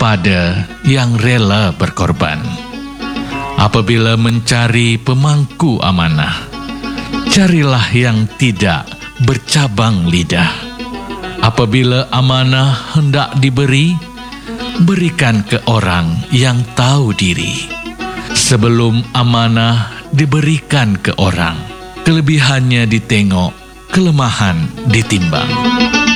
kepada yang rela berkorban. Apabila mencari pemangku amanah, carilah yang tidak bercabang lidah. Apabila amanah hendak diberi, berikan ke orang yang tahu diri. Sebelum amanah diberikan ke orang, kelebihannya ditengok, kelemahan ditimbang.